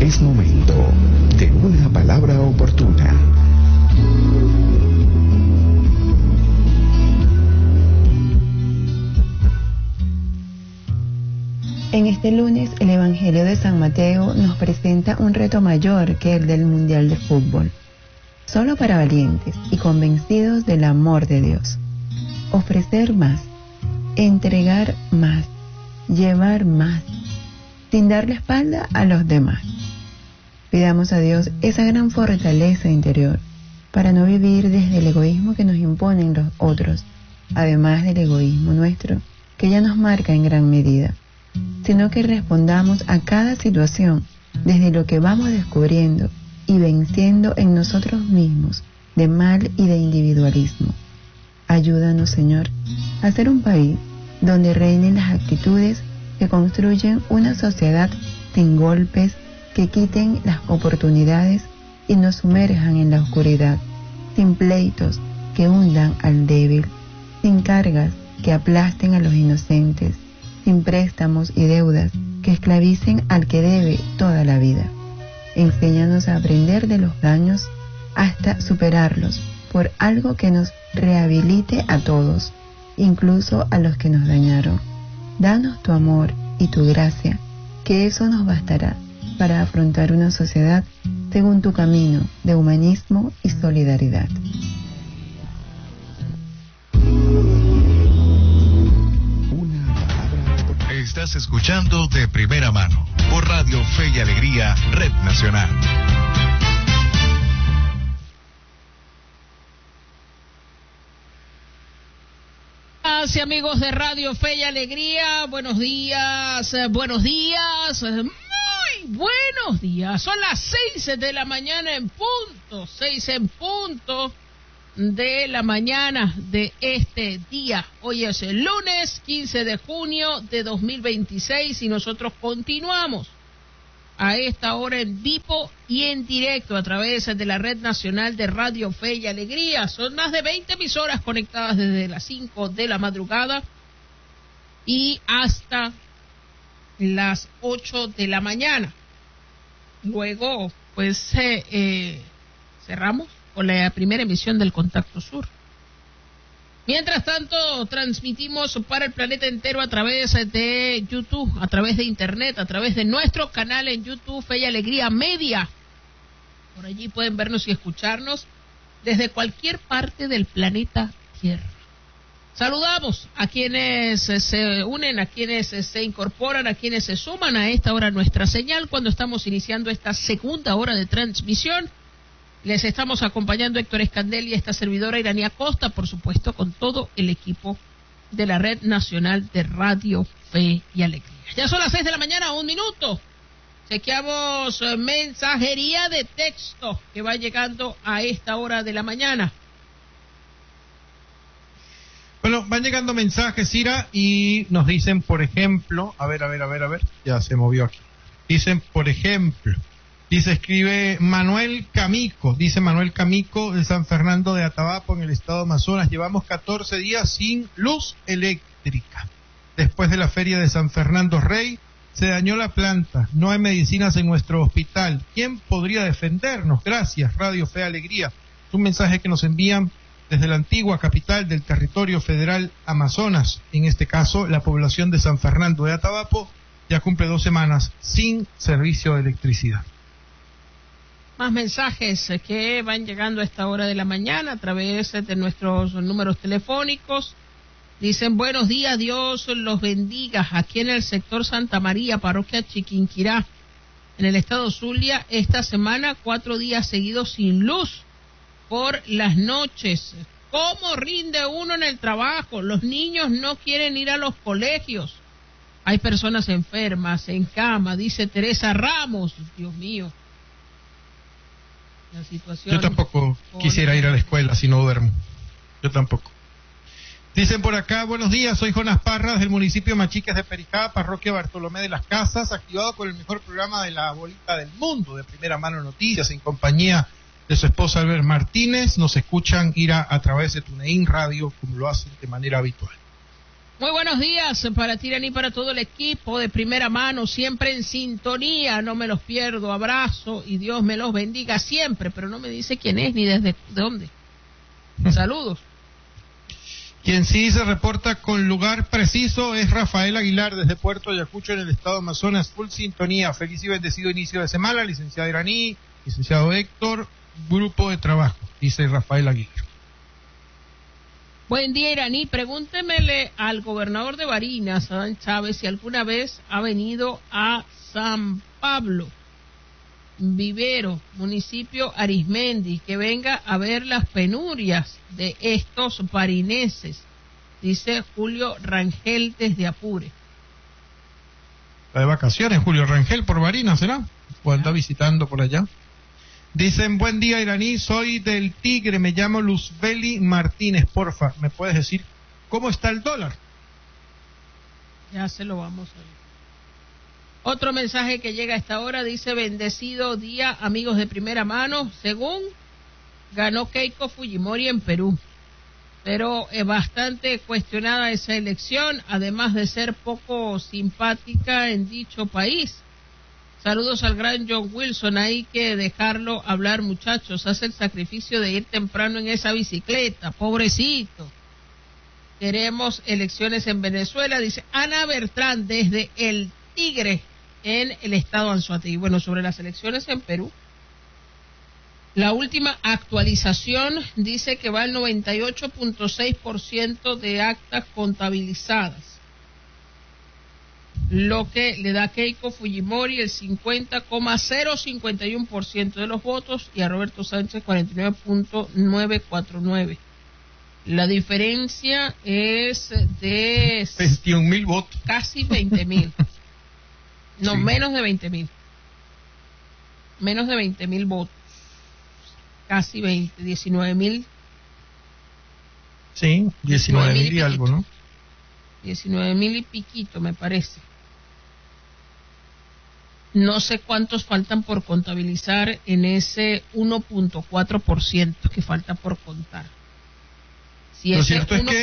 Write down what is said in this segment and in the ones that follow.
Es momento de una palabra oportuna. En este lunes, el Evangelio de San Mateo nos presenta un reto mayor que el del Mundial de Fútbol. Solo para valientes y convencidos del amor de Dios. Ofrecer más, entregar más, llevar más, sin dar la espalda a los demás. Pidamos a Dios esa gran fortaleza interior para no vivir desde el egoísmo que nos imponen los otros, además del egoísmo nuestro, que ya nos marca en gran medida, sino que respondamos a cada situación desde lo que vamos descubriendo y venciendo en nosotros mismos de mal y de individualismo. Ayúdanos, Señor, a ser un país donde reinen las actitudes que construyen una sociedad sin golpes, que quiten las oportunidades y nos sumerjan en la oscuridad, sin pleitos que hundan al débil, sin cargas que aplasten a los inocentes, sin préstamos y deudas que esclavicen al que debe toda la vida. Enséñanos a aprender de los daños hasta superarlos por algo que nos rehabilite a todos, incluso a los que nos dañaron. Danos tu amor y tu gracia, que eso nos bastará para afrontar una sociedad según tu camino de humanismo y solidaridad. Estás escuchando De Primera Mano por Radio Fe y Alegría, Red Nacional. Gracias, amigos de Radio Fe y Alegría. Buenos días, muy buenos días. Son las 6 de la mañana en punto, 6 en punto de la mañana de este día. Hoy es el lunes 15 de junio de 2026 y nosotros continuamos a esta hora en vivo y en directo a través de la Red Nacional de Radio Fe y Alegría. Son más de 20 emisoras conectadas desde las 5 de la madrugada y hasta las 8 de la mañana. Luego, pues, cerramos con la primera emisión del Contacto Sur. Mientras tanto, transmitimos para el planeta entero a través de YouTube, a través de Internet, a través de nuestro canal en YouTube, Fe y Alegría Media. Por allí pueden vernos y escucharnos desde cualquier parte del planeta Tierra. Saludamos a quienes se unen, a quienes se incorporan, a quienes se suman a esta hora nuestra señal cuando estamos iniciando esta segunda hora de transmisión. Les estamos acompañando Héctor Escandel y esta servidora Iranía Costa, por supuesto, con todo el equipo de la Red Nacional de Radio Fe y Alegría. Ya son las 6 de la mañana, 1 minuto. Chequeamos mensajería de texto que va llegando a esta hora de la mañana. Bueno, van llegando mensajes, Ira, y nos dicen, por ejemplo, a ver, ya se movió aquí. Dicen, por ejemplo, escribe Manuel Camico de San Fernando de Atabapo, en el estado de Amazonas. Llevamos 14 días sin luz eléctrica. Después de la feria de San Fernando Rey, se dañó la planta. No hay medicinas en nuestro hospital. ¿Quién podría defendernos? Gracias, Radio Fe Alegría. Es un mensaje que nos envían desde la antigua capital del territorio federal Amazonas. En este caso, la población de San Fernando de Atabapo ya cumple 2 semanas sin servicio de electricidad. Más mensajes que van llegando a esta hora de la mañana a través de nuestros números telefónicos. Dicen, buenos días, Dios los bendiga. Aquí en el sector Santa María, parroquia Chiquinquirá, en el estado Zulia, esta semana 4 días seguidos sin luz por las noches. ¿Cómo rinde uno en el trabajo? Los niños no quieren ir a los colegios. Hay personas enfermas, en cama, dice Teresa Ramos. Dios mío. La situación. Yo tampoco quisiera ir a la escuela si no duermo. Yo tampoco. Dicen por acá, buenos días, soy Jonas Parras del municipio de Machiques de Pericá, parroquia Bartolomé de las Casas, activado con el mejor programa de la bolita del mundo, de Primera Mano Noticias, en compañía de su esposa Albert Martínez. Nos escuchan ir a través de TuneIn Radio, como lo hacen de manera habitual. Muy buenos días para ti, Irani, y para todo el equipo de Primera Mano, siempre en sintonía, no me los pierdo, abrazo y Dios me los bendiga siempre, pero no me dice quién es ni desde dónde. Saludos. Quien sí se reporta con lugar preciso es Rafael Aguilar desde Puerto Ayacucho en el estado de Amazonas, full sintonía, feliz y bendecido inicio de semana, licenciado Iraní, licenciado Héctor, grupo de trabajo, dice Rafael Aguilar. Buen día, Iraní. Pregúntemele al gobernador de Barinas, Adán Chávez, si alguna vez ha venido a San Pablo, Vivero, municipio Arismendi, que venga a ver las penurias de estos barineses, dice Julio Rangel desde Apure. Está de vacaciones Julio Rangel por Barinas, ¿será? ¿O anda visitando por allá? Dicen, buen día, Iraní, soy del Tigre, me llamo Luzbeli Martínez, porfa, ¿me puedes decir cómo está el dólar? Ya se lo vamos a ver. Otro mensaje que llega a esta hora dice, bendecido día, amigos de Primera Mano, según ganó Keiko Fujimori en Perú, pero es bastante cuestionada esa elección, además de ser poco simpática en dicho país. Saludos al gran John Wilson, hay que dejarlo hablar, muchachos, hace el sacrificio de ir temprano en esa bicicleta, pobrecito. Queremos elecciones en Venezuela, dice Ana Bertrán desde el Tigre en el estado Anzoátegui. Bueno, sobre las elecciones en Perú, la última actualización dice que va el 98.6% de actas contabilizadas, lo que le da a Keiko Fujimori el 50,051% de los votos y a Roberto Sánchez 49.949. La diferencia es de 21,000 votos. Casi 20,000. No, sí. Menos de 20,000. Menos de 20,000 votos. Casi 19,000. Sí, 19,000 y algo, ¿no? 19,000 y piquito, me parece. No sé cuántos faltan por contabilizar en ese 1.4% que falta por contar. Si ese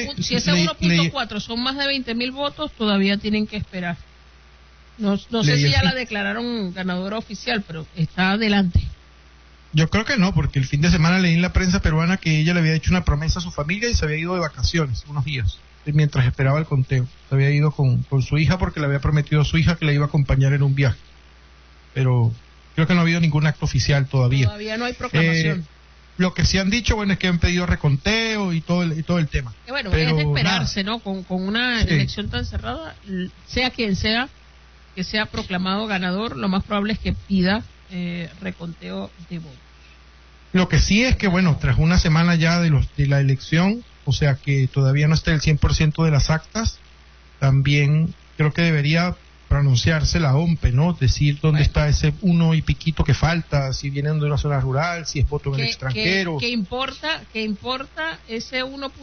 1.4 son más de 20,000 votos, todavía tienen que esperar. No sé si ya la declararon ganadora oficial, pero está adelante. Yo creo que no, porque el fin de semana leí en la prensa peruana que ella le había hecho una promesa a su familia y se había ido de vacaciones unos días, mientras esperaba el conteo. Se había ido con su hija porque le había prometido a su hija que la iba a acompañar en un viaje. Pero creo que no ha habido ningún acto oficial todavía. Todavía no hay proclamación. Lo que sí han dicho, bueno, es que han pedido reconteo y todo el tema. Bueno, pero es de esperarse, nada, ¿no? Con una elección tan cerrada, sea quien sea que sea proclamado ganador, lo más probable es que pida reconteo de votos. Lo que sí es que, bueno, tras una semana ya de la elección, o sea que todavía no está el 100% de las actas, también creo que debería pronunciarse la OMPE, ¿no? Decir dónde está ese uno y piquito que falta, si vienen de una zona rural, si es voto en el extranjero. ¿Qué importa ese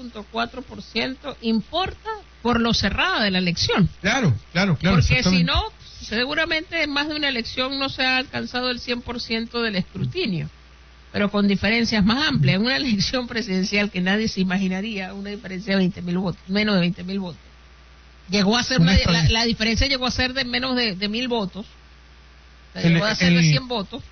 1.4%? Importa por lo cerrada de la elección. Claro. Porque si no, seguramente en más de una elección no se ha alcanzado el 100% del escrutinio, pero con diferencias más amplias. En una elección presidencial que nadie se imaginaría una diferencia de 20,000 votos, menos de 20,000 votos. Llegó a ser la diferencia llegó a ser de menos de 1,000 votos. Llegó a ser de 100 votos.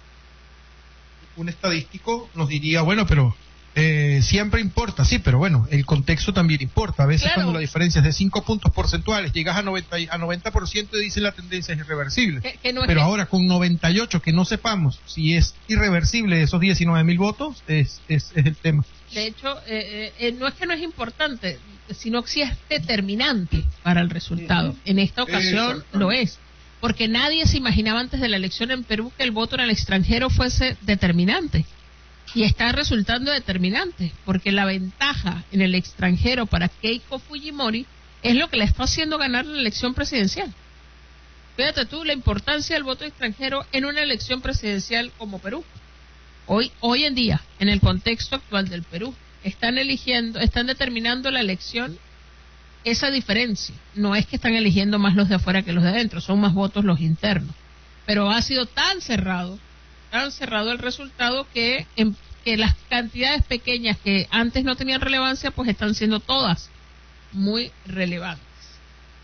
Un estadístico nos diría, bueno, pero siempre importa, sí, pero bueno, el contexto también importa. A veces claro, cuando la diferencia es de 5 puntos porcentuales, llegas a 90% y dicen la tendencia es irreversible. Pero ahora con 98, que no sepamos si es irreversible esos 19,000 votos, es el tema. De hecho, no es que no es importante, sino que sí es determinante para el resultado. En esta ocasión lo es, porque nadie se imaginaba antes de la elección en Perú que el voto en el extranjero fuese determinante. Y está resultando determinante, porque la ventaja en el extranjero para Keiko Fujimori es lo que le está haciendo ganar la elección presidencial. Fíjate tú la importancia del voto extranjero en una elección presidencial como Perú. Hoy en día, en el contexto actual del Perú, están determinando la elección esa diferencia. No es que están eligiendo más los de afuera que los de adentro, son más votos los internos. Pero ha sido tan cerrado el resultado que las cantidades pequeñas que antes no tenían relevancia, pues están siendo todas muy relevantes.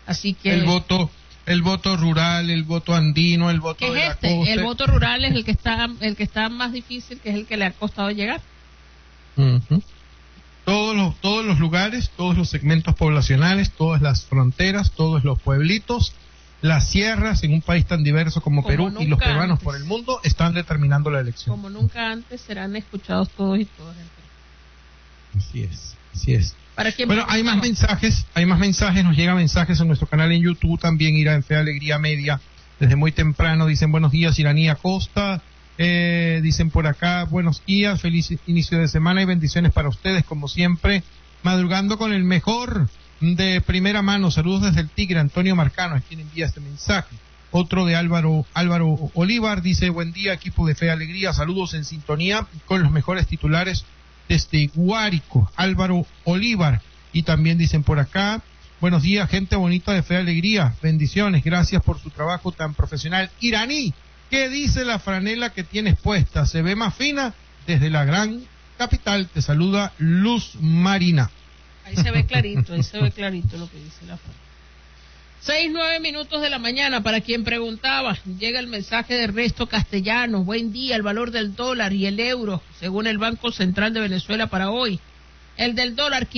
Así que el voto rural, el voto andino, el voto de la costa. El voto rural es el que está más difícil, que es el que le ha costado llegar. Uh-huh. Todos los lugares, todos los segmentos poblacionales, todas las fronteras, todos los pueblitos, las sierras en un país tan diverso como Perú y los peruanos antes. por el mundo están determinando la elección. Como nunca antes serán escuchados todos y todas. Así es. Bueno, hay más mensajes, nos llegan mensajes en nuestro canal en YouTube, también irá en Fe Alegría Media, desde muy temprano, dicen buenos días Iranía Costa, dicen por acá, buenos días, feliz inicio de semana y bendiciones para ustedes, como siempre, madrugando con el mejor de primera mano, saludos desde el Tigre, Antonio Marcano, es quien envía este mensaje. Otro de Álvaro Olivar, dice buen día equipo de Fe Alegría, saludos en sintonía con los mejores titulares desde Guárico, Álvaro Olivar. Y también dicen por acá, buenos días gente bonita de Fe Alegría, bendiciones, gracias por su trabajo tan profesional. Iraní, ¿qué dice la franela que tienes puesta? Se ve más fina desde la gran capital, te saluda Luz Marina. Ahí se ve clarito lo que dice la franela. 6:09 minutos de la mañana, para quien preguntaba, llega el mensaje de Ernesto Castellanos. Buen día, el valor del dólar y el euro, según el Banco Central de Venezuela para hoy. El del dólar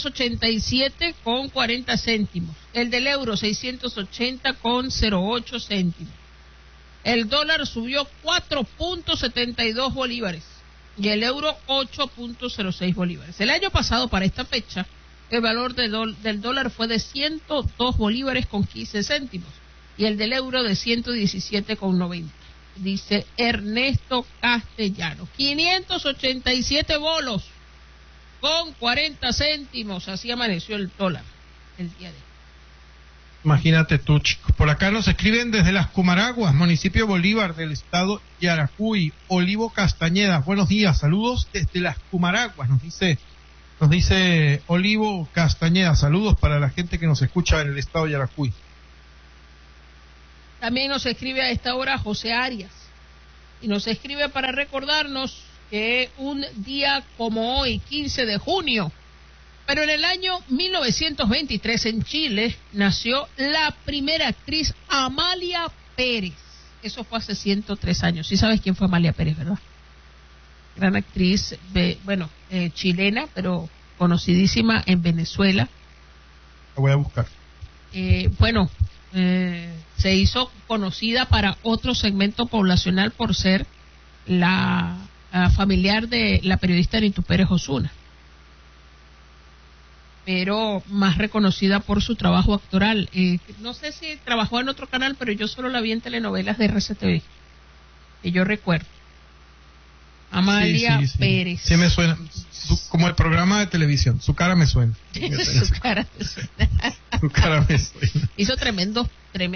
587,40 céntimos. El del euro 680,08 céntimos. El dólar subió 4.72 bolívares y el euro 8.06 bolívares. El año pasado para esta fecha el valor del dólar fue de 102 bolívares con 15 céntimos y el del euro de 117,90. Dice Ernesto Castellano. 587 bolos con 40 céntimos. Así amaneció el dólar el día de hoy. Imagínate tú, chicos. Por acá nos escriben desde Las Cumaraguas, municipio Bolívar del estado Yaracuy, Olivo Castañeda. Buenos días, saludos desde Las Cumaraguas, nos dice Olivo Castañeda. Saludos para la gente que nos escucha en el estado Yaracuy. También nos escribe a esta hora José Arias y nos escribe para recordarnos que un día como hoy, 15 de junio, pero en el año 1923 en Chile nació la primera actriz Amalia Pérez. Eso fue hace 103 años. Sí sabes quién fue Amalia Pérez, ¿verdad? Gran actriz, chilena, pero conocidísima en Venezuela. La voy a buscar. Se hizo conocida para otro segmento poblacional por ser la familiar de la periodista Nitu Pérez Osuna, pero más reconocida por su trabajo actoral. No sé si trabajó en otro canal, pero yo solo la vi en telenovelas de RCTV, que yo recuerdo. Amalia Pérez. Sí me suena, como el programa de televisión, su cara me suena. Su cara me suena. Hizo tremendos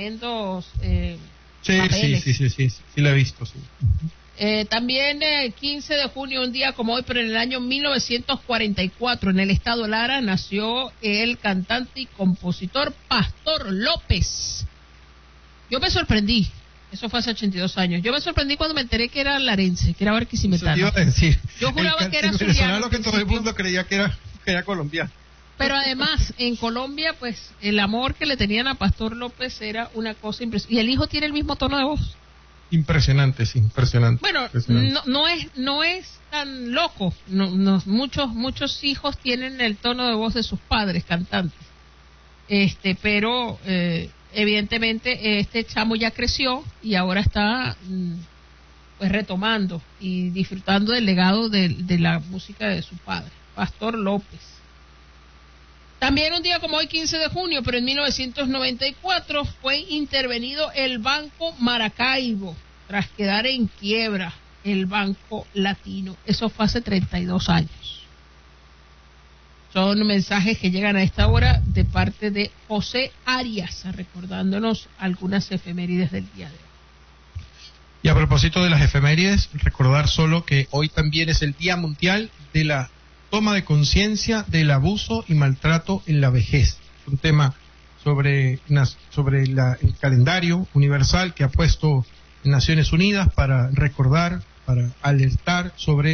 papeles. Sí, la he visto, sí. También 15 de junio, un día como hoy, pero en el año 1944, en el estado Lara, nació el cantante y compositor Pastor López. Yo me sorprendí, eso fue hace 82 años, yo me sorprendí cuando me enteré que era larense, que era barquisimetano. Yo juraba que era zuliano. Que todo el mundo creía que era colombiano. Pero además, en Colombia, pues, el amor que le tenían a Pastor López era una cosa impresionante. Y el hijo tiene el mismo tono de voz. Impresionante, sí, impresionante. Bueno, impresionante. No es tan loco. Muchos hijos tienen el tono de voz de sus padres cantantes. Pero evidentemente este chamo ya creció y ahora está pues retomando y disfrutando del legado de la música de su padre, Pastor López. También un día como hoy, 15 de junio, pero en 1994 fue intervenido el Banco Maracaibo tras quedar en quiebra el Banco Latino. Eso fue hace 32 años. Son mensajes que llegan a esta hora de parte de José Arias, recordándonos algunas efemérides del día de hoy. Y a propósito de las efemérides, recordar solo que hoy también es el Día Mundial de la toma de conciencia del abuso y maltrato en la vejez. Es un tema sobre el calendario universal que ha puesto Naciones Unidas para recordar, para alertar sobre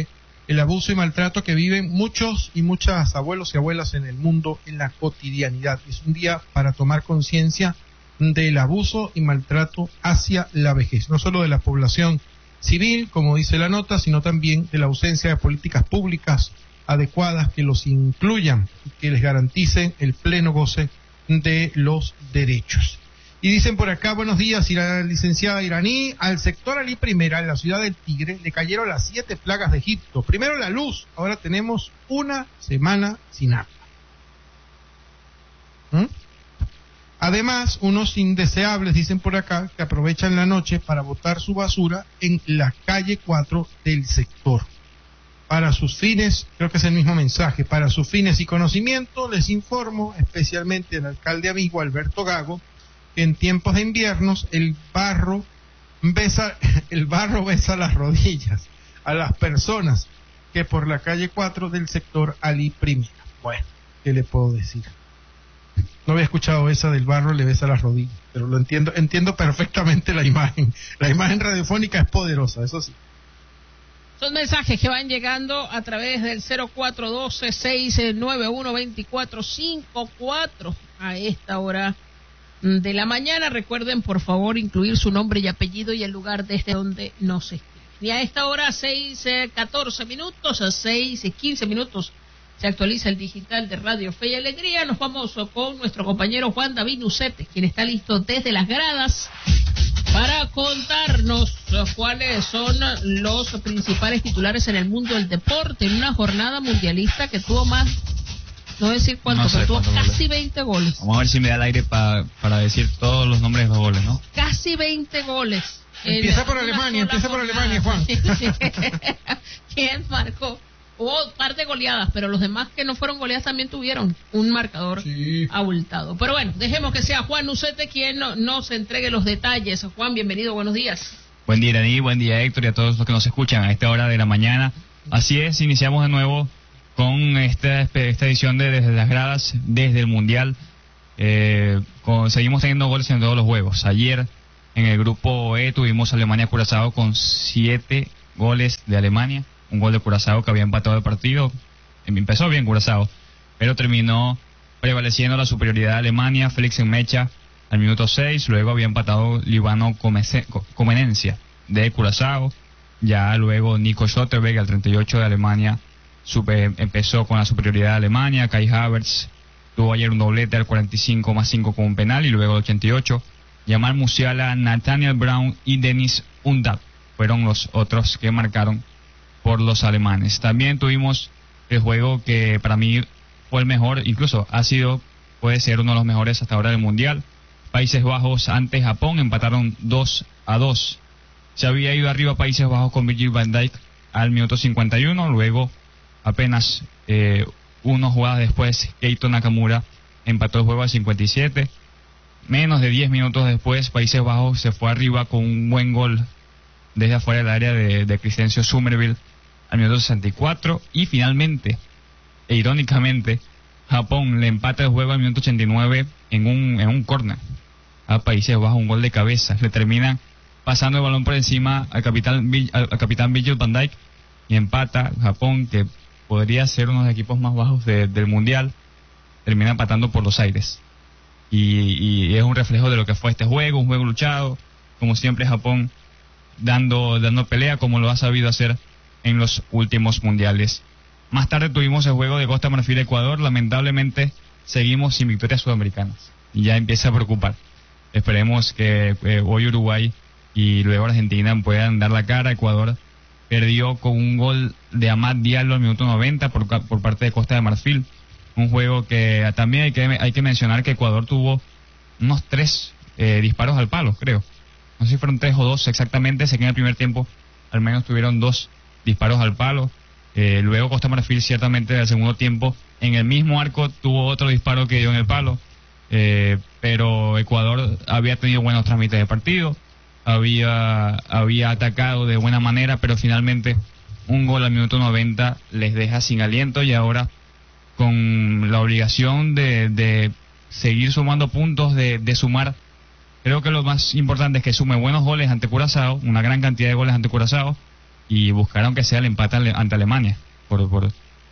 el abuso y maltrato que viven muchos y muchas abuelos y abuelas en el mundo en la cotidianidad. Es un día para tomar conciencia del abuso y maltrato hacia la vejez, no solo de la población civil, como dice la nota, sino también de la ausencia de políticas públicas adecuadas que los incluyan y que les garanticen el pleno goce de los derechos. Y dicen por acá, buenos días, licenciada Iraní, al sector Alí Primera, en la ciudad del Tigre, le cayeron las 7 plagas de Egipto. Primero la luz, ahora tenemos una semana sin agua. Además, unos indeseables, dicen por acá, que aprovechan la noche para botar su basura en la calle 4 del sector. Para sus fines, creo que es el mismo mensaje, para sus fines y conocimiento, les informo, especialmente el alcalde amigo Alberto Gago, que en tiempos de inviernos el barro besa las rodillas a las personas que por la calle 4 del sector Alí Primera. Bueno, ¿qué le puedo decir? No había escuchado esa del barro le besa las rodillas, pero lo entiendo perfectamente la imagen. La imagen radiofónica es poderosa, eso sí. Son mensajes que van llegando a través del 0412-691-2454 a esta hora de la mañana. Recuerden, por favor, incluir su nombre y apellido y el lugar desde donde nos escriben. Y a esta hora, 6:14 minutos, a 6:15 minutos, se actualiza el digital de Radio Fe y Alegría. Nos vamos con nuestro compañero Juan David Nucete, quien está listo desde las gradas para contarnos cuáles son los principales titulares en el mundo del deporte en una jornada mundialista que tuvo más, no decir cuánto, no sé, pero tuvo casi 20 goles. Vamos a ver si me da el aire para decir todos los nombres de los goles, ¿no? Casi 20 goles. Empieza por Alemania, Juan. ¿Quién marcó? Hubo un par de goleadas, pero los demás que no fueron goleadas también tuvieron un marcador abultado. Pero bueno, dejemos que sea Juan Nucete quien nos entregue los detalles. Juan, bienvenido, buenos días. Buen día, Iraní, buen día, Héctor, y a todos los que nos escuchan a esta hora de la mañana. Así es, iniciamos de nuevo con esta edición de Desde las Gradas, desde el Mundial. Seguimos teniendo goles en todos los juegos. Ayer, en el grupo E, tuvimos Alemania-Curazao con 7 goles de Alemania. Un gol de Curazao que había empatado el partido. Empezó bien Curazao, pero terminó prevaleciendo la superioridad de Alemania. Félix Enmecha al minuto 6, luego había empatado Líbano Comenencia de Curazao. Ya luego Nico Schlotterbeck al 38 de Alemania empezó con la superioridad de Alemania. Kai Havertz tuvo ayer un doblete al 45+5 con un penal, y luego al 88 Jamal Musiala, Nathaniel Brown y Dennis Undav fueron los otros que marcaron por los alemanes. También tuvimos el juego que para mí fue el mejor, incluso puede ser uno de los mejores hasta ahora del Mundial. Países Bajos ante Japón empataron 2-2. Se había ido arriba Países Bajos con Virgil van Dijk al minuto 51, luego apenas unos jugadas después Keito Nakamura empató el juego al 57. Menos de 10 minutos después Países Bajos se fue arriba con un buen gol desde afuera del área de Christensen Somerville al minuto 64, y finalmente, e irónicamente, Japón le empata el juego al minuto 89 en un córner a Países Bajos, un gol de cabeza. Le terminan pasando el balón por encima al capitán Virgil van Dijk, y empata Japón, que podría ser uno de los equipos más bajos del Mundial, termina empatando por los aires. Y es un reflejo de lo que fue este juego, un juego luchado, como siempre Japón dando pelea, como lo ha sabido hacer en los últimos mundiales. Más tarde tuvimos el juego de Costa Marfil-Ecuador. Lamentablemente seguimos sin victorias sudamericanas y ya empieza a preocupar. Esperemos que hoy Uruguay y luego Argentina puedan dar la cara. Ecuador perdió con un gol de Amad Diallo al minuto 90 por parte de Costa de Marfil. Un juego que también hay que mencionar que Ecuador tuvo unos 3 disparos al palo, creo. No sé si fueron 3 o 2 exactamente. Sé que en el primer tiempo al menos tuvieron 2 disparos al palo. Luego Costa Marfil ciertamente en el segundo tiempo en el mismo arco tuvo otro disparo que dio en el palo. Pero Ecuador había tenido buenos trámites de partido, había atacado de buena manera, pero finalmente un gol al minuto 90 les deja sin aliento, y ahora con la obligación de seguir sumando puntos, de sumar. Creo que lo más importante es que sume buenos goles ante Curazao, una gran cantidad de goles ante Curazao, y buscar aunque sea el empate ante Alemania por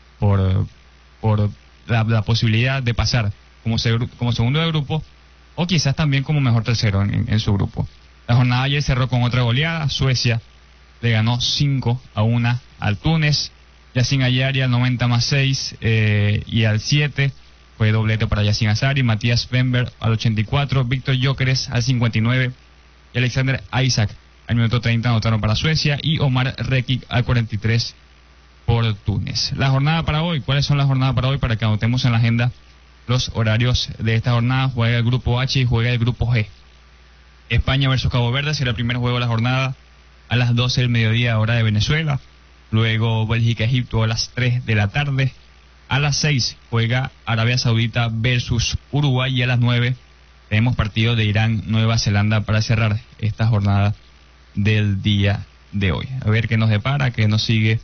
la posibilidad de pasar como segundo de grupo o quizás también como mejor tercero en su grupo. La jornada ayer cerró con otra goleada. Suecia le ganó 5-1 al Túnez. Yacine Ayari al 90+6 y al 7 fue doblete para Yacine Azari. Matías Bember al 84, Víctor Gyökeres al 59 y Alexander Isaac al minuto 30 anotaron para Suecia y Omar Rekik al 43 por Túnez. La jornada para hoy, ¿cuáles son las jornadas para hoy? Para que anotemos en la agenda los horarios de esta jornada. Juega el grupo H y juega el grupo G. España versus Cabo Verde será el primer juego de la jornada a las 12 del mediodía, hora de Venezuela. Luego Bélgica-Egipto a las 3 de la tarde. A las 6 juega Arabia Saudita versus Uruguay y a las 9 tenemos partido de Irán-Nueva Zelanda para cerrar esta jornada del día de hoy. A ver qué nos depara, qué nos sigue.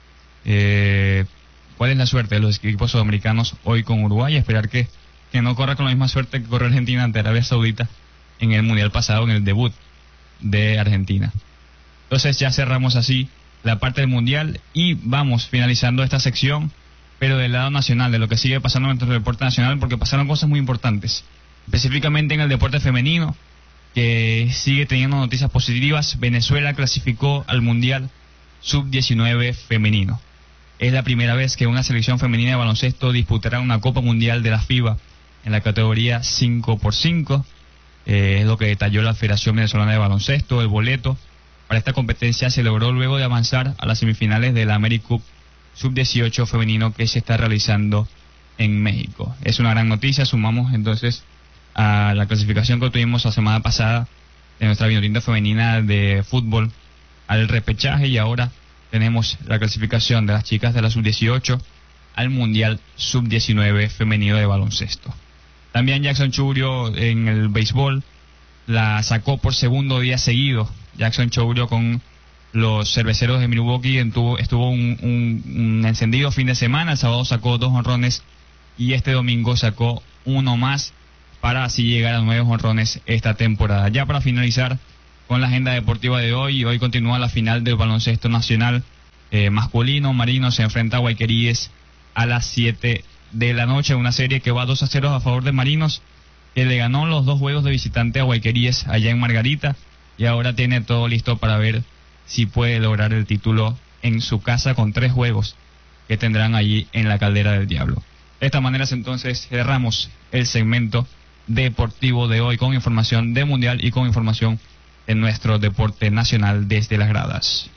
¿Cuál es la suerte de los equipos sudamericanos hoy con Uruguay? Esperar que no corra con la misma suerte que corrió Argentina ante Arabia Saudita en el Mundial pasado, en el debut de Argentina. Entonces ya cerramos así la parte del Mundial y vamos finalizando esta sección, pero del lado nacional, de lo que sigue pasando en nuestro deporte nacional, porque pasaron cosas muy importantes, específicamente en el deporte femenino, que sigue teniendo noticias positivas. Venezuela clasificó al Mundial Sub-19 femenino. Es la primera vez que una selección femenina de baloncesto disputará una Copa Mundial de la FIBA en la categoría 5x5. Es lo que detalló la Federación Venezolana de Baloncesto. El boleto para esta competencia se logró luego de avanzar a las semifinales de la AmeriCup Sub-18 femenino que se está realizando en México. Es una gran noticia. Sumamos entonces a la clasificación que tuvimos la semana pasada de nuestra vinotinta femenina de fútbol al repechaje, y ahora tenemos la clasificación de las chicas de la Sub-18 al Mundial Sub-19 femenino de baloncesto. También Jackson Chourio en el béisbol la sacó por segundo día seguido. Jackson Chourio con los Cerveceros de Milwaukee estuvo un encendido fin de semana. El sábado sacó 2 jonrones y este domingo sacó 1 más para así llegar a 9 jonrones esta temporada. Ya para finalizar con la agenda deportiva de hoy continúa la final del baloncesto nacional masculino. Marinos se enfrenta a Guayqueríes a las 7 de la noche, una serie que va 2-0 a favor de Marinos, que le ganó los 2 juegos de visitante a Guayqueríes allá en Margarita, y ahora tiene todo listo para ver si puede lograr el título en su casa con 3 juegos que tendrán allí en la Caldera del Diablo. De esta manera entonces cerramos el segmento deportivo de hoy con información de Mundial y con información en nuestro deporte nacional desde las gradas.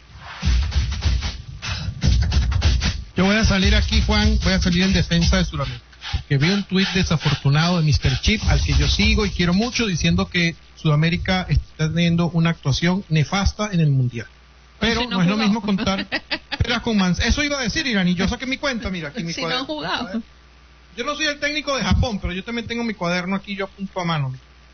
Yo voy a salir aquí, Juan, voy a salir en defensa de Sudamérica, porque vi un tuit desafortunado de Mr. Chip, al que yo sigo y quiero mucho, diciendo que Sudamérica está teniendo una actuación nefasta en el Mundial. Pero no es lo mismo contar peras con manzanas. Eso iba a decir, Irani, yo saqué mi cuenta, mira, aquí mi si cuaderno. No han jugado. Yo no soy el técnico de Japón, pero yo también tengo mi cuaderno aquí, yo apunto a mano.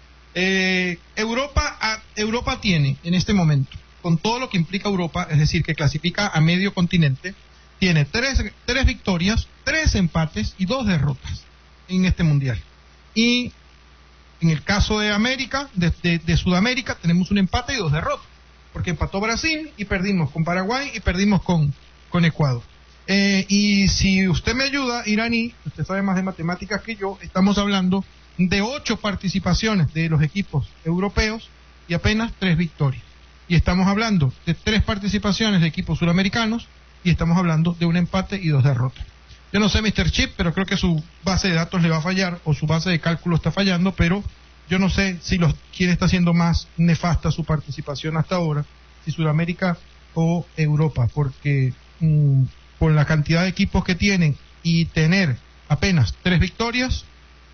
Europa tiene en este momento, con todo lo que implica Europa, es decir, que clasifica a medio continente, tiene 3 victorias, 3 empates y 2 derrotas en este Mundial. Y en el caso de América, de Sudamérica, tenemos un empate y 2 derrotas, porque empató Brasil y perdimos con Paraguay y perdimos con Ecuador. Y si usted me ayuda, Irani, usted sabe más de matemáticas que yo, estamos hablando de 8 participaciones de los equipos europeos y apenas 3 victorias. Y estamos hablando de 3 participaciones de equipos suramericanos y estamos hablando de un empate y 2 derrotas. Yo no sé, Mr. Chip, pero creo que su base de datos le va a fallar, o su base de cálculo está fallando, pero yo no sé quién está haciendo más nefasta su participación hasta ahora, si Sudamérica o Europa, porque por la cantidad de equipos que tienen y tener apenas 3 victorias.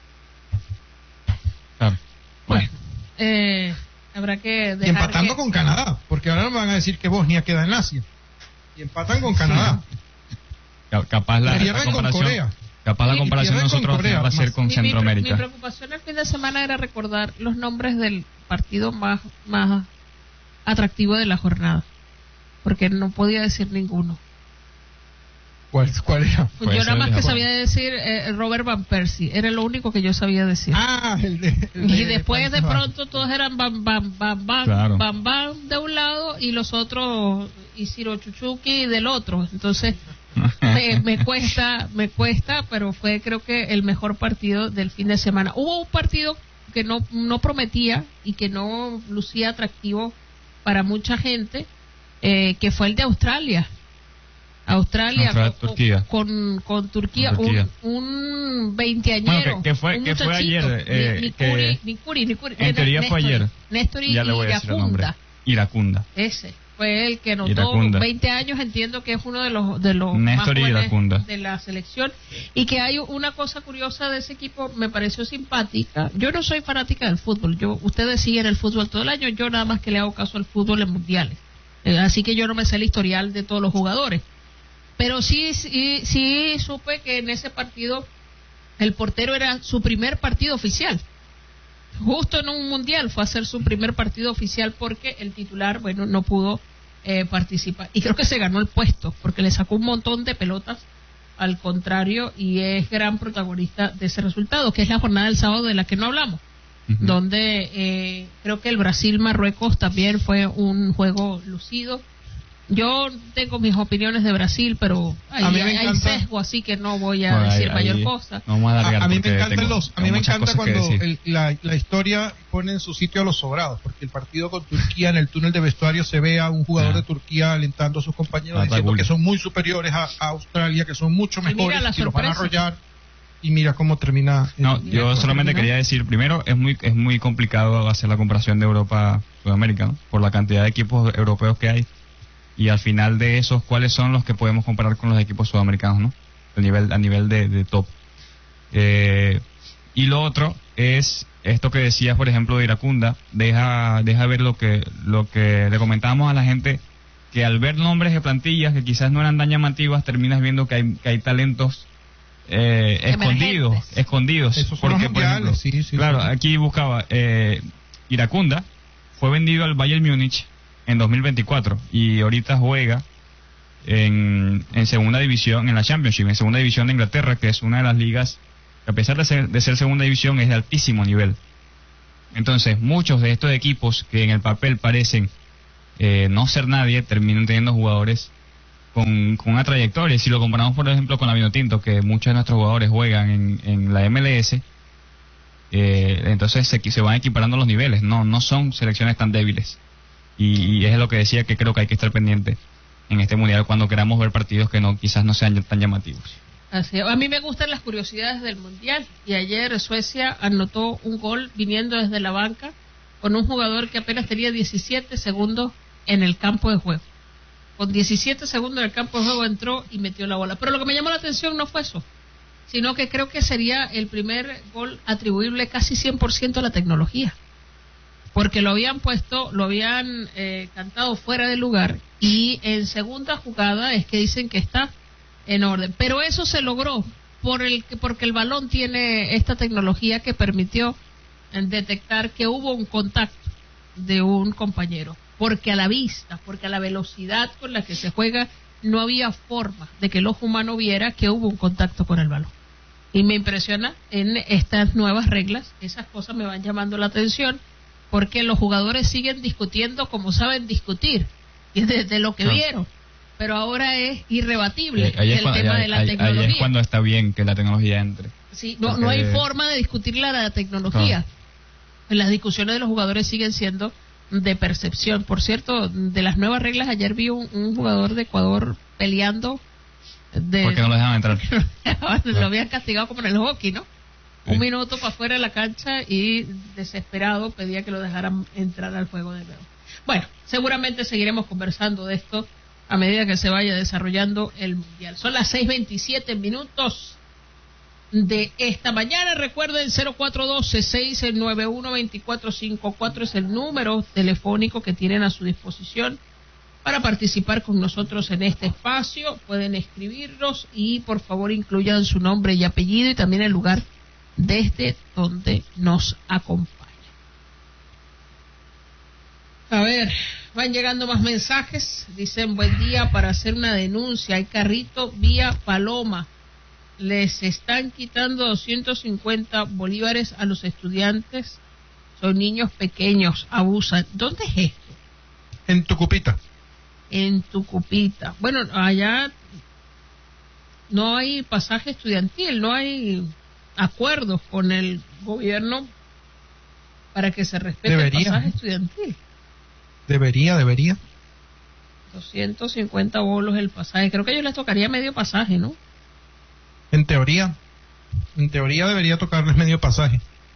Bueno, habrá que dejar. Y empatando con Canadá, porque ahora no me van a decir que Bosnia queda en Asia. Y empatan con Canadá. Capaz la comparación. Capaz la comparación de nosotros va a ser con Centroamérica. Mi preocupación el fin de semana era recordar los nombres del partido más atractivo de la jornada, porque no podía decir ninguno. ¿Cuál era? Pues yo nada más que sabía decir Robert Van Persie, era lo único que yo sabía decir. Y después de pronto todos eran bam de un lado y los otros y Ciro Chuchuki del otro. Entonces, me cuesta, pero fue creo que el mejor partido del fin de semana. Hubo un partido que no prometía y que no lucía atractivo para mucha gente, que fue el de Australia. Turquía. Con Turquía, un 20añero. Bueno, que fue ayer. Nicuri, en teoría fue ayer. Néstor Ya le voy a decir el nombre. Iracunda. Ese fue el que anotó 20 años. Entiendo que es uno de los más jóvenes de la selección. Y que hay una cosa curiosa de ese equipo, me pareció simpática. Yo no soy fanática del fútbol. Ustedes siguen el fútbol todo el año. Yo nada más que le hago caso al fútbol en mundiales. Así que yo no me sé el historial de todos los jugadores. Pero sí supe que en ese partido el portero era su primer partido oficial. Justo en un mundial fue a hacer su primer partido oficial porque el titular, no pudo participar. Y creo que se ganó el puesto porque le sacó un montón de pelotas al contrario y es gran protagonista de ese resultado, que es la jornada del sábado de la que no hablamos. Donde creo que el Brasil-Marruecos también fue un juego lucido. Yo tengo mis opiniones de Brasil, pero hay sesgo, así que no voy a decir mayor cosa. No a mí me encanta cuando la historia pone en su sitio a los sobrados, porque el partido con Turquía, en el túnel de vestuario se ve a un jugador de Turquía alentando a sus compañeros diciendo que son muy superiores a Australia, que son mucho mejores, que los van a arrollar. Y mira cómo termina. Yo solamente quería decir, primero, es muy complicado hacer la comparación de Europa-Sudamérica, ¿no? Por la cantidad de equipos europeos que hay. Y al final de esos, ¿cuáles son los que podemos comparar con los equipos sudamericanos, ¿no? A nivel de top. Y lo otro es esto que decías, por ejemplo, de Iracunda. Deja ver lo que le comentábamos a la gente, que al ver nombres de plantillas que quizás no eran tan llamativas, terminas viendo que hay talentos escondidos. Esos son los mundiales, sí, claro, aquí buscaba Iracunda fue vendido al Bayern Múnich en 2024 y ahorita juega en segunda división, en la Championship, en segunda división de Inglaterra, que es una de las ligas que, a pesar de ser segunda división, es de altísimo nivel. Entonces muchos de estos equipos que en el papel parecen no ser nadie, terminan teniendo jugadores con una trayectoria. Si lo comparamos, por ejemplo, con la Vinotinto, que muchos de nuestros jugadores juegan en la MLS, entonces se van equiparando los niveles. No son selecciones tan débiles, y es lo que decía, que creo que hay que estar pendiente en este mundial cuando queramos ver partidos que quizás no sean tan llamativos. Así, a mí me gustan las curiosidades del mundial, y ayer Suecia anotó un gol viniendo desde la banca con un jugador que apenas tenía 17 segundos en el campo de juego. Con 17 segundos en el campo de juego entró y metió la bola. Pero lo que me llamó la atención no fue eso, sino que creo que sería el primer gol atribuible casi 100% a la tecnología. Porque lo habían cantado fuera de lugar, y en segunda jugada es que dicen que está en orden. Pero eso se logró porque el balón tiene esta tecnología que permitió detectar que hubo un contacto de un compañero. Porque a la vista, porque a la velocidad con la que se juega, no había forma de que el ojo humano viera que hubo un contacto con el balón. Y me impresiona en estas nuevas reglas, esas cosas me van llamando la atención, porque los jugadores siguen discutiendo como saben discutir, y desde lo que vieron. Pero ahora es irrebatible el tema de la tecnología. Ahí es cuando está bien que la tecnología entre. Sí, no hay forma de discutir la tecnología. Las discusiones de los jugadores siguen siendo de percepción. Por cierto, de las nuevas reglas, ayer vi un jugador de Ecuador peleando. ¿Por qué no lo dejaban entrar? Lo habían castigado como en el hockey, ¿no? Sí. Un minuto para afuera de la cancha y desesperado pedía que lo dejaran entrar al juego de nuevo. Bueno, seguramente seguiremos conversando de esto a medida que se vaya desarrollando el mundial. Son las 6:27 de esta mañana. Recuerden, 0412-691-2454 es el número telefónico que tienen a su disposición para participar con nosotros en este espacio. Pueden escribirnos y por favor incluyan su nombre y apellido y también el lugar desde donde nos acompaña. A ver, van llegando más mensajes. Dicen: buen día, para hacer una denuncia. Hay carrito vía Paloma. Les están quitando 250 bolívares a los estudiantes. Son niños pequeños, abusan. ¿Dónde es esto? En Tucupita. en Tucupita. Bueno, allá no hay pasaje estudiantil, no hay acuerdos con el gobierno para que se respete el pasaje estudiantil. Debería. 250 bolos el pasaje. Creo que a ellos les tocaría medio pasaje, ¿no? En teoría debería tocarles medio pasaje.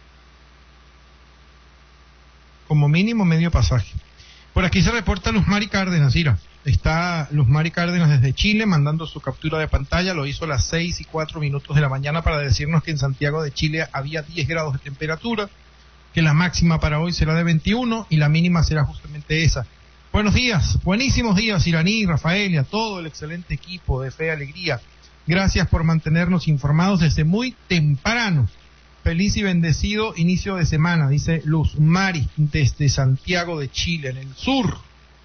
Como mínimo medio pasaje. Por aquí se reporta Luz Mari Cárdenas, Ira. Está Luz Mari Cárdenas desde Chile mandando su captura de pantalla. Lo hizo a las 6:04 de la mañana para decirnos que en Santiago de Chile había 10 grados de temperatura, que la máxima para hoy será de 21 y la mínima será justamente esa. Buenos días, buenísimos días, Iraní, Rafael y a todo el excelente equipo de Fe y Alegría. Gracias por mantenernos informados desde muy temprano. Feliz y bendecido inicio de semana, dice Luz Mari, desde Santiago de Chile, en el sur.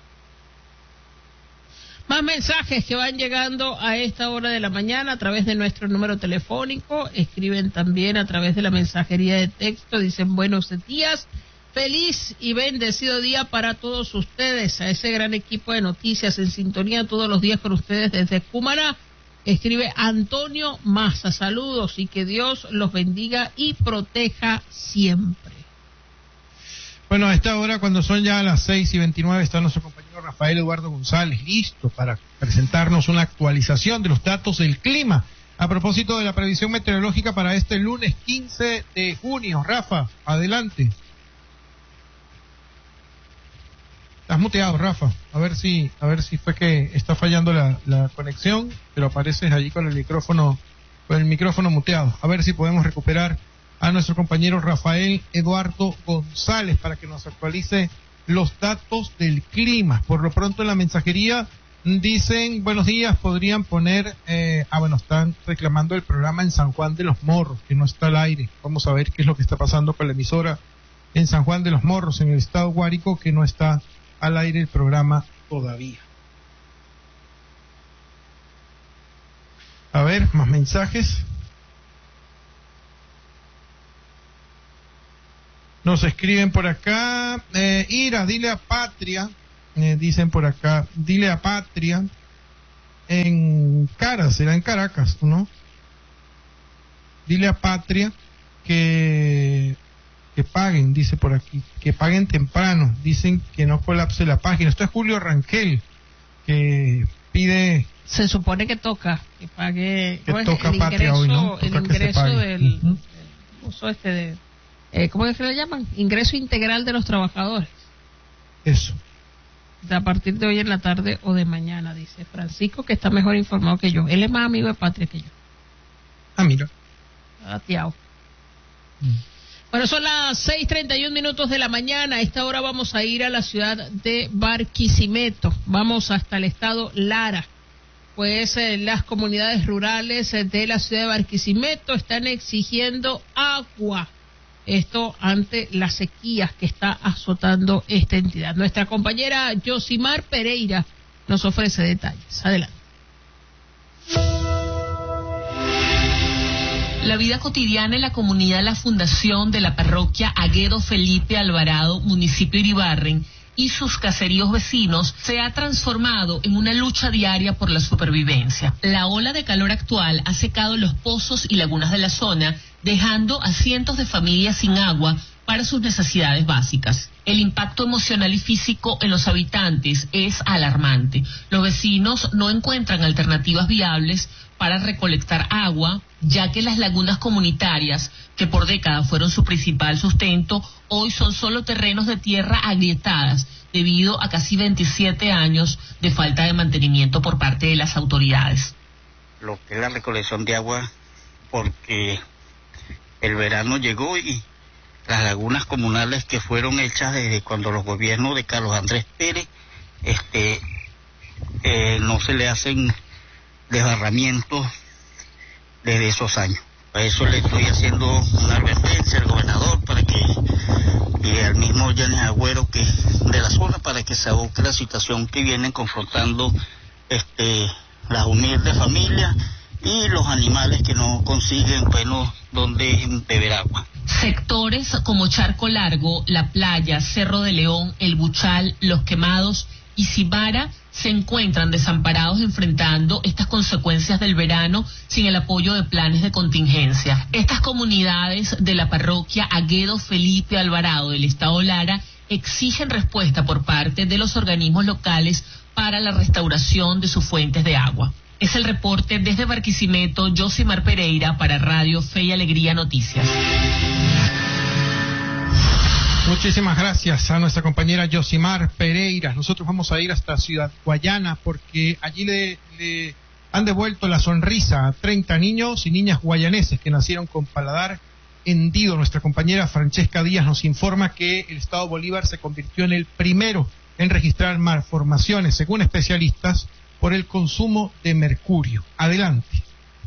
Más mensajes que van llegando a esta hora de la mañana a través de nuestro número telefónico. Escriben también a través de la mensajería de texto. Dicen buenos días. Feliz y bendecido día para todos ustedes, a ese gran equipo de noticias en sintonía todos los días con ustedes desde Cumaná. Escribe Antonio Maza, saludos y que Dios los bendiga y proteja siempre. Bueno, a esta hora, cuando son ya las 6:29, está nuestro compañero Rafael Eduardo González listo para presentarnos una actualización de los datos del clima a propósito de la previsión meteorológica para este lunes 15 de junio. Rafa, adelante. Estás muteado, Rafa. A ver si fue que está fallando la conexión, pero apareces allí con el micrófono muteado. A ver si podemos recuperar a nuestro compañero Rafael Eduardo González para que nos actualice los datos del clima. Por lo pronto en la mensajería dicen, buenos días, podrían poner, están reclamando el programa en San Juan de los Morros, que no está al aire. Vamos a ver qué es lo que está pasando con la emisora en San Juan de los Morros, en el estado Guárico, que no está al aire el programa todavía. A ver, más mensajes. Nos escriben por acá, Ira, dile a Patria, dicen por acá, dile a Patria, será en Caracas, ¿no? Dile a Patria que paguen, dice por aquí, que paguen temprano, dicen que no colapse la página. Esto es Julio Rangel, que pide... Se supone que toca, que pague... Que toca el Patria ingreso, hoy, ¿no? Toca el ingreso del uso de... ¿cómo es que le llaman? Ingreso integral de los trabajadores. Eso. A partir de hoy en la tarde o de mañana, dice Francisco, que está mejor informado que yo. Él es más amigo de Patria que yo. Ah, mira. Tiao. Bueno, son las 6:31 de la mañana. A esta hora vamos a ir a la ciudad de Barquisimeto. Vamos hasta el estado Lara. Pues las comunidades rurales de la ciudad de Barquisimeto están exigiendo agua. Esto ante las sequías que está azotando esta entidad. Nuestra compañera Yosimar Pereira nos ofrece detalles. Adelante. La vida cotidiana en la comunidad La Fundación de la parroquia Aguedo Felipe Alvarado, municipio Iribarren, y sus caseríos vecinos se ha transformado en una lucha diaria por la supervivencia. La ola de calor actual ha secado los pozos y lagunas de la zona, dejando a cientos de familias sin agua para sus necesidades básicas. El impacto emocional y físico en los habitantes es alarmante. Los vecinos no encuentran alternativas viables para recolectar agua, ya que las lagunas comunitarias, que por décadas fueron su principal sustento, hoy son solo terrenos de tierra agrietadas debido a casi 27 años de falta de mantenimiento por parte de las autoridades. Lo que es la recolección de agua, porque el verano llegó y las lagunas comunales que fueron hechas desde cuando los gobiernos de Carlos Andrés Pérez, no se le hacen desbarramientos desde esos años. Por eso le estoy haciendo una advertencia al gobernador para que, y al mismo Yanis Agüero, que de la zona, para que se aboque la situación que vienen confrontando las humildes familias y los animales que no consiguen donde beber agua. Sectores como Charco Largo, La Playa, Cerro de León, El Buchal, Los Quemados y Cibara se encuentran desamparados enfrentando estas consecuencias del verano sin el apoyo de planes de contingencia. Estas comunidades de la parroquia Aguedo Felipe Alvarado del estado Lara exigen respuesta por parte de los organismos locales para la restauración de sus fuentes de agua. Es el reporte desde Barquisimeto, Josimar Pereira para Radio Fe y Alegría Noticias. Muchísimas gracias a nuestra compañera Josimar Pereira. Nosotros vamos a ir hasta Ciudad Guayana porque allí le han devuelto la sonrisa a 30 niños y niñas guayaneses que nacieron con paladar hendido. Nuestra compañera Francesca Díaz nos informa que el Estado Bolívar se convirtió en el primero en registrar malformaciones, según especialistas, por el consumo de mercurio. Adelante.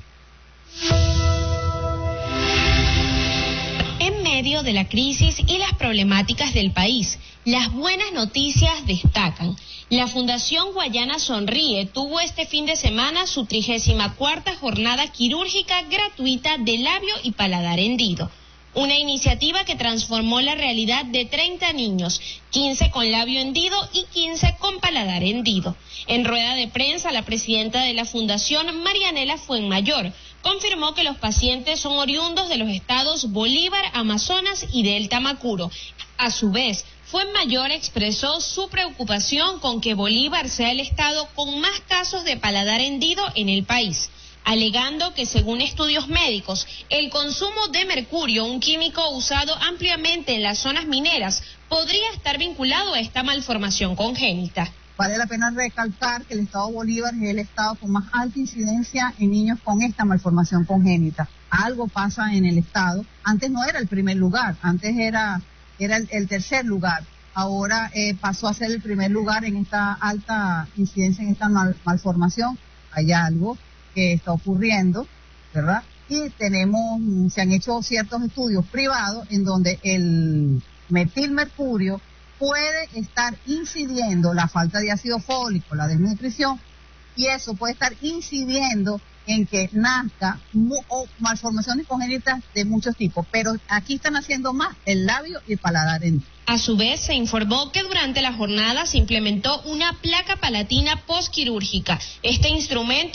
En medio de la crisis y las problemáticas del país, las buenas noticias destacan. La Fundación Guayana Sonríe tuvo este fin de semana su 34ª jornada quirúrgica gratuita de labio y paladar hendido. Una iniciativa que transformó la realidad de 30 niños, 15 con labio hendido y 15 con paladar hendido. En rueda de prensa, la presidenta de la Fundación, Marianela Fuenmayor, confirmó que los pacientes son oriundos de los estados Bolívar, Amazonas y Delta Macuro. A su vez, Fuenmayor expresó su preocupación con que Bolívar sea el estado con más casos de paladar hendido en el país, alegando que según estudios médicos, el consumo de mercurio, un químico usado ampliamente en las zonas mineras, podría estar vinculado a esta malformación congénita. Vale la pena recalcar que el estado Bolívar es el estado con más alta incidencia en niños con esta malformación congénita. Algo pasa en el estado. Antes no era el primer lugar, antes era el tercer lugar. Ahora pasó a ser el primer lugar en esta alta incidencia en esta malformación. Hay algo que está ocurriendo, ¿verdad? Y se han hecho ciertos estudios privados en donde el metilmercurio puede estar incidiendo, la falta de ácido fólico, la desnutrición, y eso puede estar incidiendo en que nazca o malformaciones congénitas de muchos tipos, pero aquí están haciendo más el labio y el paladar hendido. A su vez, se informó que durante la jornada se implementó una placa palatina postquirúrgica. Este instrumento